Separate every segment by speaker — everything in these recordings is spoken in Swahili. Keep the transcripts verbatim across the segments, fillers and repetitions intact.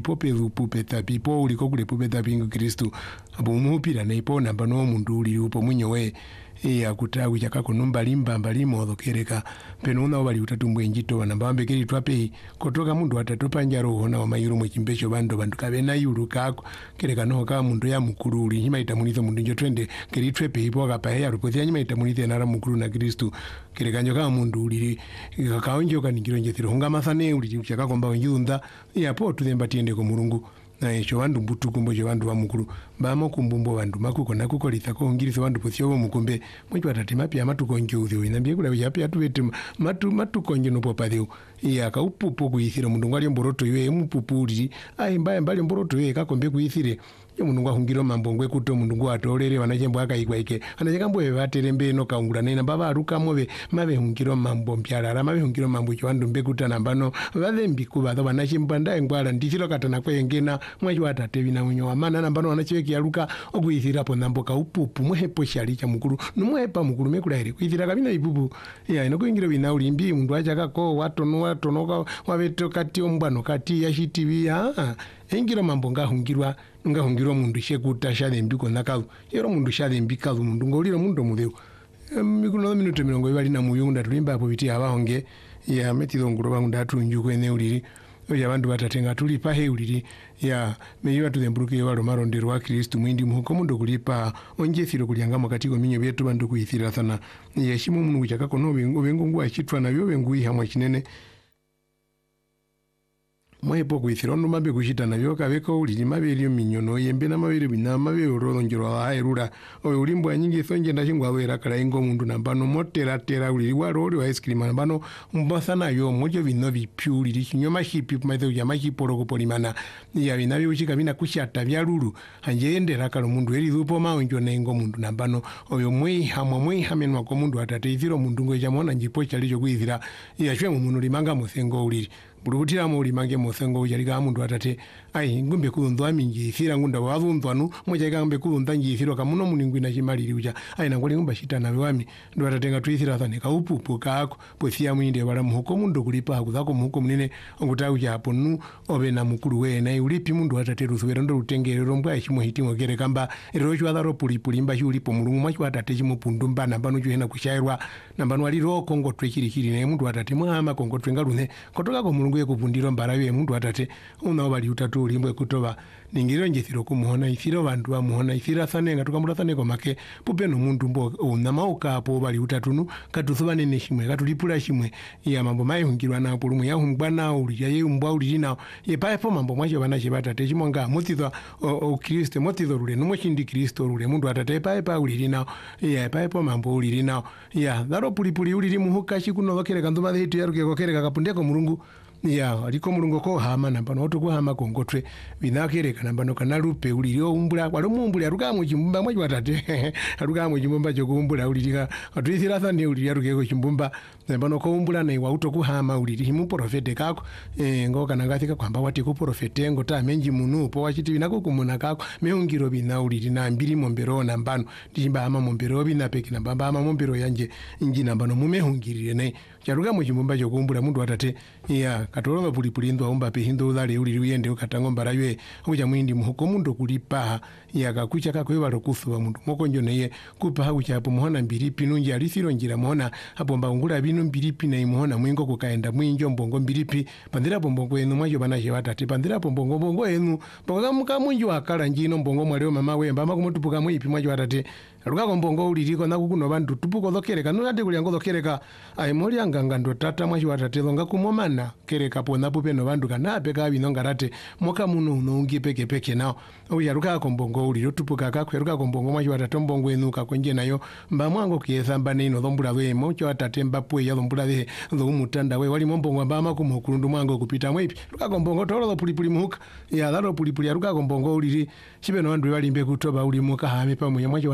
Speaker 1: pope lupupe tapi po uliko kule pupe tapi ngu Kristu apo umuhupira na ipo namba no mundu uli upo munyowe e akutawi chakako numba limba mbalimo odokereka penuna wali utatumbwe njito namba ambekeri twape kotoka mundu atatopa njaro hona wa mayuru mwechimbesho bando bandu kabena yuru kako kereka no ka mundu ya mukuru uli hima itamuniza mundu njo twende keri twepe ipo akapa heya rupothi hima itamuniza nara mukuru na Kristu kereka njo ka mundu uli kakaonjo kaningiro njethiro hunga masane uli chakako mba njunda ya po tuthemba tiende ko Mulungu na esho bandu mbutukumbo je bandu bamukuru bamo kumbumbo bandu makuko nakuko litako ngirizo bandu posyo mukumbe mwicho atatima pya matuko njuzo inambye kula yapi atubete matu matuko njono popadeo iya ka upupu kuithira mundu ngali mboroto ywe mupupuli ai mbaya mbali mboroto ywe kakombe kuithire yo mundu ngahungiro mambo ngwe kuto mundu ngwatolere wanachembo akaikwaike anajekambo we baterembe no kaungura nena baba aruka mobe mabe hungiro mambo mpyarara mabe hungiro mambo cyo bandu mbekuta nambano bathembi kuba wanachembo ndaye ngwala ndichiro katana kwengena mwaji watate bina munyo wamana nambano wanachiweki yaruka okuithira po nambo ka upupu mwehepo shali cha mukuru numwepa mukuru mekula ere kuithira kabina ipupu ya ino kuingiro bina ulimbi mundu acha ko watono watono wabeto kati ombano kati ya shitivi ya engiro mambo ngahungirwa ngahungirwa mundu shekuta shale mbiko nakalu yero mundu shale mbikalu mundu ngoliro mundu mudeu mikuno minuto mirongo ibali na muyunda tulimba apo biti abahonge ya metizo nguro bangu ndatu njuko ene uliri oya bandu batatenga tulipa he uliri ya meyiwa tuthemburuke walo marondero wa Kristu mwindi muko mundu kulipa onjefiro kulyangamo katiko minyo byetu bandu kuithira sana yeshimu mungu chakako no bengo bengo ngwa chitwa na byo bengu ihamwa kinene mwepo kuithira no mabe kushita na byo kabeko uliri mabe lyo minyono yembe na mabere bina mabe rolonjero aerura oyo ulimbo nyingi sonje ndashingwa wera kala ingo mundu nambano motera tera uliri waro oli wa ice cream nambano mbasana yo mojo bino bipyu uliri kinyoma shipi maze ya maji poroko polimana ya bina byushika bina kushata byalulu anje endera kala mundu eri zupo maonjo na ingo mundu nambano oyo mwe hamwa mwe hamenwa ko mundu atate iziro mundu ngo jamona njipo chalicho kuithira ya shwe mu mundu limanga musengo uliri bulubutira mu limange musengo ujaliga mundu atate ai ngumbe kulundwa mingi ifira ngunda wazundwanu moja gambe kulunda njifiro kamuno muningwi na chimaliri uja ai nangoli ngumba shita na wami ndo atatenga tuithira thane ka upupu kako pothia mwinde wala muhoko mundu kulipa hakuzako muhoko munene onguta uja hapo nu obe na mukuru we na ulipi mundu atate rusubera ndo rutengerero mbwa ishimo hitimo kere kamba erocho adaro pulipuli mba ulipo mulungu mwacho atate chimupundu mba nambano juhena kushairwa nambano aliro kongo twekiri kiri na mundu atate mwama kongo twengalune kotoka ko mulungu yekuvundiro mbarawe mundu atate una bali utatu ulimbwe kutoba ningiro njethiro kumuhona ifiro bandu amuhona ifira sanenga tukamulathane ko make popeno mundu mbo una mauka apo bali utatunu katutubane neshimwe katulipula shimwe ya mambo mai hungirwa na pulumu ya humbana uli ya yumbwa uli na ye paepo mambo mwaje banaje batate chimonga mutithwa o Kristo mutithwa rule numo chindi Kristo rule mundu atate paepa uli lina ya paepo mambo uli lina ya daro pulipuli uli limuhuka shikuno bakere kanduma hitu yaruke kokereka kapundeko mulungu ya aliko mulungu ko hama nambano oto ko hama kongotwe binakereka nambano kanalupe uliro umbula kwalo mumbula arukamwe chimbumba mwaji watate arukamwe chimbumba cyo kumbula ulirika atwithira thane uliri aruke ko chimbumba nambano ko umbula nei wa uto ko hama uliri himu profete kako eh ngo kana ngathika kwamba wati ko profete ngo ta menji munu po wachiti binako kumuna kako meungiro bina uliri na mbiri mombero nambano ndimba ama mombero bina peki nambamba ama mombero yanje inji nambano mumehungirire nei charukamwe chimbumba cyo kumbula mundu watate ya katoloba pulipuli ndo omba pe hindo dale uli uyende ukatango mbaraywe uja mwindi muhoko mundu kulipa ya kucha kako balo kufuba mundu mokonjo neye kupa hakucha hapo muhona mbiripi nunji alisiro njira muhona hapo mbangula binu mbiripi na imuhona mwingo kukaenda mwinjo mbongo mbiripi pandira mbongo enu mwajo banaje batate pandira mbongo mbongo enu mbongo muka mwinjo akala njino mbongo mwaleo mama we mbama kumutupuka mwipi mwajo batate aluka mbongo uliriko nakukuno bantu tupuko lokereka nulande kulyango lokereka ai moli anganga ndo tata mwajo batate longa kumomana kereka pona pupeno bandu kana peka binonga rate moka muno unongi peke peke nao uya ruka kombongo uli rotupuka kakweruka kombongo mwacho atatombongo enuka kwenje nayo mba mwango kiesamba nino lombula we mocho atatemba pwe ya lombula we lo umutanda we wali mombongo mba makumo kulundu mwango kupita mwepi ruka kombongo tolo pulipuli muhuka ya lalo pulipuli ruka kombongo uli chibeno wandu wali mbe kutoba uli muka hame pamoja mwacho wanachi wata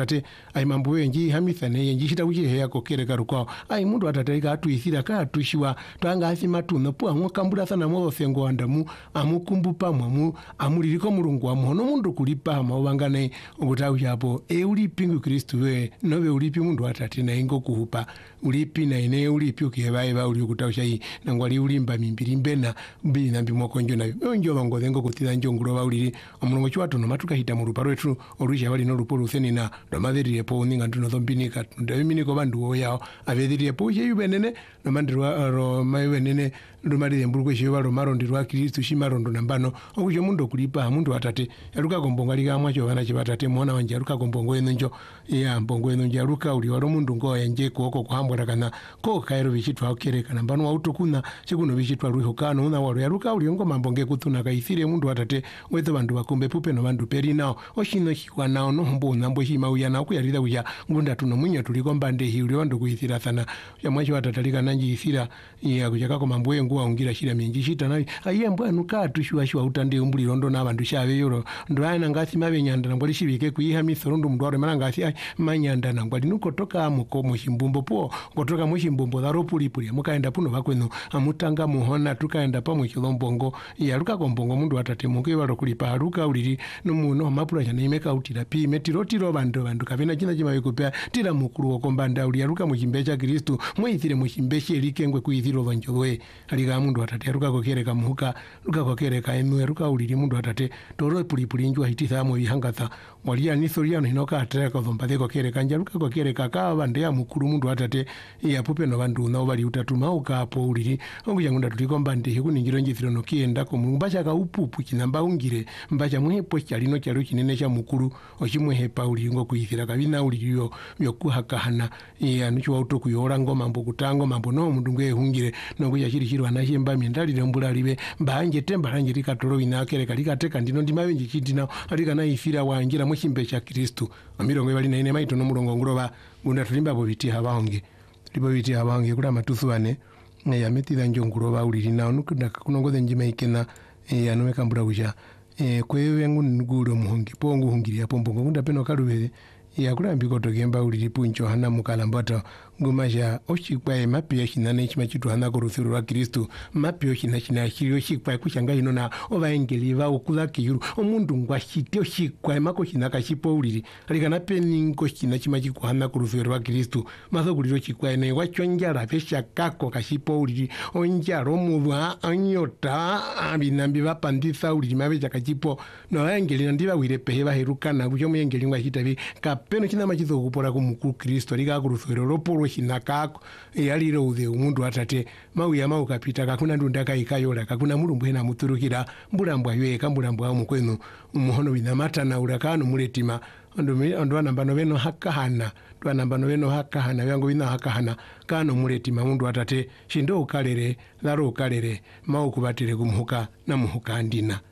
Speaker 1: atate ai mambo yenji hamithane yenji chita kuchi heya kokereka rukwao ai mundu atatalika atuithira ka atushiwa twanga asima tuno po amukambura sana mo fengo andamu amukumbu pamwe amu amuliriko mulungu amuhono mundu kulipa amawangane obutawu yapo e ulipi ngu Kristo we nobe ulipi mundu atate na ingo kuhupa ulipi na ine ulipi ukihebaye ba uli ukutawusha hii nangwali ulimba mimbiri mbena mbili na mbimo njo nayo onjo bango dengo kutira njo nguloba uliri omulongo chwatu no matuka hita mu ruparo etu oruja bali no ruporo useni na domadiri epo ninga ntuno zombinika ndeminiko bandu oya abediri epo je yubenene no mandirwa ro mayibenene ndumari emburuko shiba ro marondirwa Kristo shimarondo nambano okujo mundu kulipa mundu atate yaruka kombonga liga mwacho bana chibatate muona wanje yaruka kombongo enjo ya mbongo enjo yaruka uli waro mundu ngo yanje koko kuhambura kana ko kairo bichitwa okereka nambano wautukuna chikuno bichitwa ruho kano una waro yaruka uli ngo mambonge kutuna kaithire mundu atate weto bandu bakumbe pupe no bandu peri nao oshino hikwa nao no mbo nambo hima uya na kuyarida uya ngunda tuno munyo tuliko mbande hi uli wando kuithira sana ya mwacho atatalika nanji ithira ya kujaka ko mambo yengu aungira shira minji shita nayo aye mbwanu ka tushwa shwa utande umbuli rondo na bandu shabe yoro ndo ana ngasi mabe nyanda ngwali shibike kuyiha misorondo mndo aro malanga asi manyanda ngwali nuko toka muko mushimbumbo po ngotoka mushimbumbo daro puli puli mukaenda puno bakweno amutanga muhona tukaenda pa mukilombongo ya ruka kombongo mundu atate muke baro kulipa ruka uliri no muno mapura cyane imeka utira pi metiro tiro bandu bandu kabena kina kima bikupya tira mukuru okombanda uli ruka mukimbecha Kristo mwithire mukimbeshe likengwe kuithiro banjowe aliga mundu atate ruka kokereka muhuka ruka kokereka enu ruka uliri mundu atate toro puli puli njwa hititha mo bihangatha walia nisoria no hinoka atreka zombade kokereka njaruka kokereka ka bande ya mukuru mundu atate ya pupe no bandu na bali utatuma ukapo uliri onguja ngunda tulikomba ndi hikuni ngiro njithiro no kienda ko mumbacha ka upupu kinamba ungire mbacha muhepo cyalino cyalo kinene cya mukuru okimuhepa uli ngo kuithira kabina uliriyo byokuhakahana ya nucho auto kuyora ngo mambo kutango mambo no mundu ngwe hungire no kuya chiri chiri wanahimba mindalire mbula libe mbanje temba ranje likatoro inakereka likateka ndino ndimabenje chitina alika na ifira wangira muchimbe cha Kristo amirongo bali na ine maito no mulongo nguroba ngunda tulimba bo biti habange libo biti habange kula matusuane ya metida njonguroba uliri na onukunda kunongoze njima ikena ya nomeka mbura kuja e kwewe ngu nguro muhongi pongu hungiri hapo mbongo ngunda peno kalubele ya kula mbiko togemba uliri puncho hana mukalambata ngumaja oshikwae mapio shinane chima chitu hana korufiro wa Kristo mapio shina shina shiro shikwae kushanga ino na obaengeli ba okula kiyuru omundu ngwa shitio shikwae mako shina kashipo uliri alika na peningo shina chima chiku hana korufiro wa Kristo maso kuliro shikwae ne wacho njara pesha kako kashipo uliri onjaro muwa anyota abinambi bapandisa uliri mabeja kashipo no baengeli ndiba wire peheba herukana kujo muengeli ngwa hitabi kapeno china machizo kupora ku mukuru Kristo alika korufiro ropo hinakako yaliro uze umundu atate mau ya mau kapita kakuna ndundaka ikayola kakuna mulumbu hena muturukira mbulambwa ywe kambulambwa mukwenu umuhono binamata na urakano muletima ndo ndo nambano beno hakahana ndo nambano beno hakahana byango bina hakahana kano muletima mundu atate shindo ukalere laro ukalere mau kubatire kumuhuka na muhuka ndina